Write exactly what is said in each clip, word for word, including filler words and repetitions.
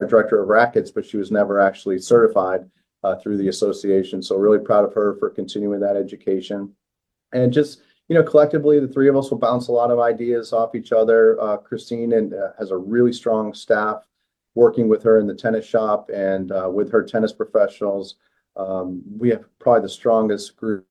director of rackets, but she was never actually certified uh, through the association. So really proud of her for continuing that education. And just, you know, collectively, the three of us will bounce a lot of ideas off each other. Uh, Christine and, uh, has a really strong staff working with her in the tennis shop and uh, with her tennis professionals. Um, we have probably the strongest group.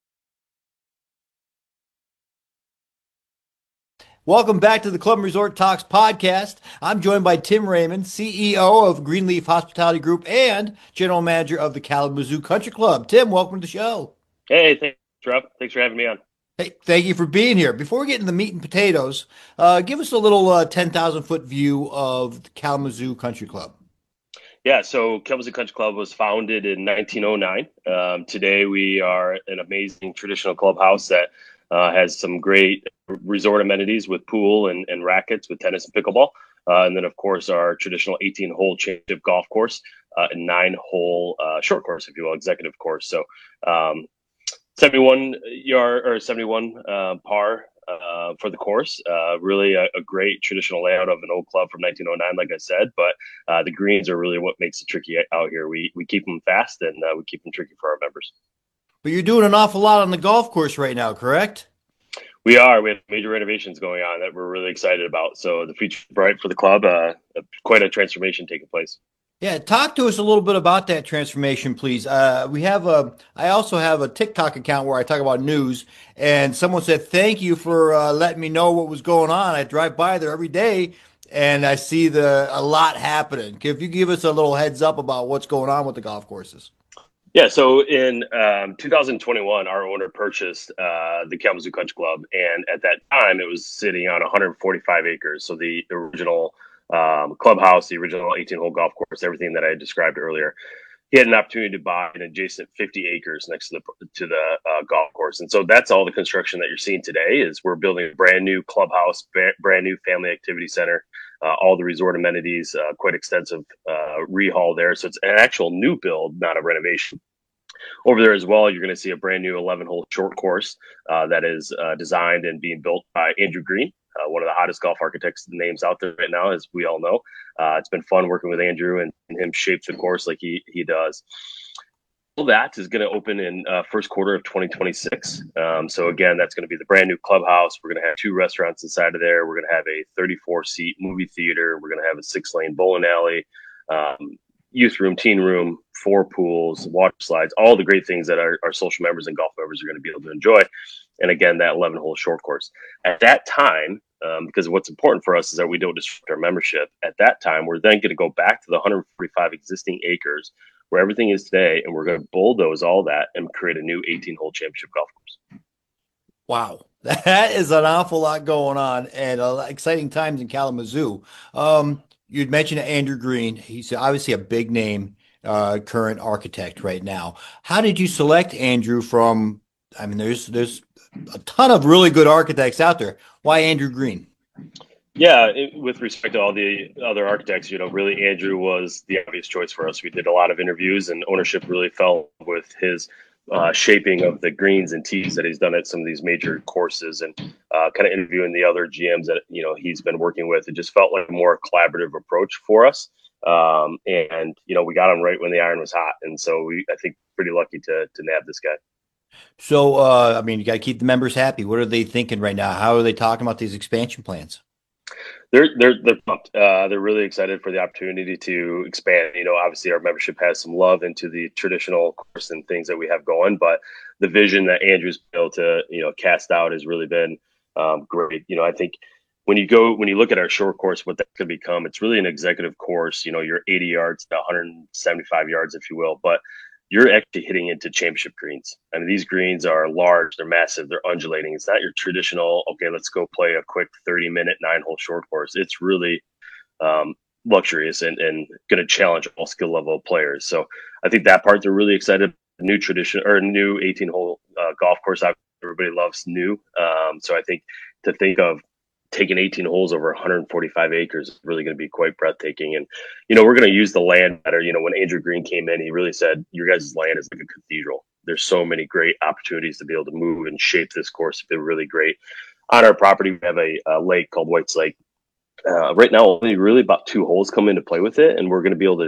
Welcome back to the Club and Resort Talks podcast. I'm joined by Tim Raymond, C E O of Greenleaf Hospitality Group and General Manager of the Kalamazoo Country Club. Tim, welcome to the show. Hey, thanks, Rob. Thanks for having me on. Hey, thank you for being here. Before we get into the meat and potatoes, uh, give us a little uh, ten thousand foot view of the Kalamazoo Country Club. Yeah, so Kalamazoo Country Club was founded in nineteen oh nine. Um, today, we are an amazing traditional clubhouse that uh, has some great resort amenities with pool and, and rackets with tennis and pickleball. Uh, and then, of course, our traditional eighteen hole championship golf course uh, and nine hole uh, short course, if you will, executive course. So um, seventy-one yard or seventy-one uh, par uh, for the course. Uh, really a, a great traditional layout of an old club from nineteen oh nine, like I said. But uh, the greens are really what makes it tricky out here. We we keep them fast and uh, we keep them tricky for our members. But you're doing an awful lot on the golf course right now, correct? We are. We have major renovations going on that we're really excited about. So the future's bright for the club. Uh, quite a transformation taking place. Yeah, talk to us a little bit about that transformation, please. Uh, we have a, I also have a TikTok account where I talk about news, and someone said, thank you for uh, letting me know what was going on. I drive by there every day and I see the a lot happening. If you give us a little heads up about what's going on with the golf courses. Yeah, so in um, two thousand twenty-one, our owner purchased uh, the Kalamazoo Country Club, and at that time, it was sitting on one hundred forty-five acres. So the original um, clubhouse, the original eighteen-hole golf course, everything that I described earlier. He had an opportunity to buy an adjacent fifty acres next to the to the uh, golf course, and so that's all the construction that you're seeing today. Is we're building a brand new clubhouse, brand new family activity center, uh, all the resort amenities, uh, quite extensive uh, rehaul there. So it's an actual new build, not a renovation. Over there as well, you're going to see a brand new eleven-hole short course uh, that is uh, designed and being built by Andrew Green, uh, one of the hottest golf architects names out there right now, as we all know. Uh, it's been fun working with Andrew and, and him shape the course like he he does. All that is going to open in uh, first quarter of twenty twenty-six. Um, so again, that's going to be the brand new clubhouse. We're going to have two restaurants inside of there. We're going to have a thirty-four seat movie theater. We're going to have a six lane bowling alley. Um, youth room, teen room, four pools, water slides, all the great things that our, our social members and golf members are going to be able to enjoy. And again, that eleven hole short course. At that time, um, because what's important for us is that we don't disrupt our membership. At that time, we're then going to go back to the one hundred forty-five existing acres where everything is today, and we're going to bulldoze all that and create a new eighteen hole championship golf course. Wow. That is an awful lot going on and uh, exciting times in Kalamazoo. Um, You'd mentioned Andrew Green. He's obviously a big name, uh, current architect right now. How did you select Andrew from? I mean, there's there's a ton of really good architects out there. Why Andrew Green? Yeah, it, with respect to all the other architects, you know, really Andrew was the obvious choice for us. We did a lot of interviews, and ownership really fell with his uh, shaping of the greens and tees that he's done at some of these major courses, and uh, kind of interviewing the other G Ms that, you know, he's been working with. It just felt like a more collaborative approach for us. Um, and, you know, we got him right when the iron was hot. And so we, I think, pretty lucky to, to nab this guy. So, uh, I mean, you got to keep the members happy. What are they thinking right now? How are they talking about these expansion plans? They're they're they're pumped. Uh, they're really excited for the opportunity to expand. You know, obviously our membership has some love into the traditional course and things that we have going, but the vision that Andrew's been able to, you know, cast out has really been um, great. You know, I think when you go when you look at our short course, what that could become, it's really an executive course. You know, you're eighty yards to one hundred seventy-five yards, if you will, but you're actually hitting into championship greens. I mean, these greens are large, they're massive, they're undulating. It's not your traditional, okay, let's go play a quick thirty minute nine hole short course. It's really um, luxurious and, and going to challenge all skill level players. So I think that part they're really excited. New tradition or new eighteen hole uh, golf course. Everybody loves new. Um, so I think to think of taking eighteen holes over one hundred forty-five acres is really going to be quite breathtaking. And, you know, we're going to use the land better. You know, when Andrew Green came in, he really said, your guys' land is like a cathedral. There's so many great opportunities to be able to move and shape this course. It's been really great. On our property, we have a, a lake called White's Lake. Uh, right now, only really about two holes come into play with it, and we're going to be able to